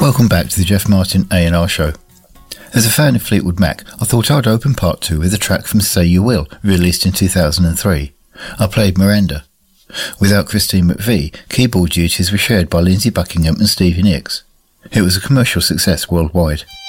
Welcome back to the Jeff Martin A&R Show. As a fan of Fleetwood Mac, I thought I'd open part 2 with a track from Say You Will, released in 2003. I played Miranda. Without Christine McVie, keyboard duties were shared by Lindsey Buckingham and Stevie Nicks. It was a commercial success worldwide.